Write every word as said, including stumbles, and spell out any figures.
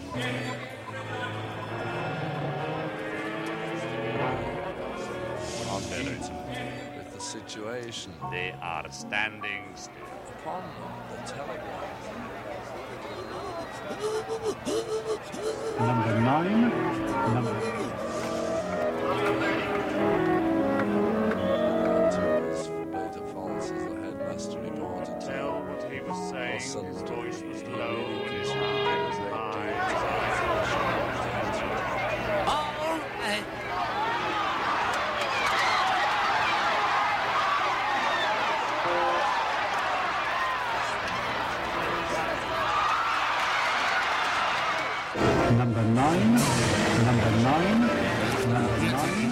With the situation. They are standing still. Upon the telegraph. Number nine. Number. Beta Falls as the headmaster reported. Tell what he was saying. His voice was low and his All eye was high. All right. Number nine. Number nine. Number nine.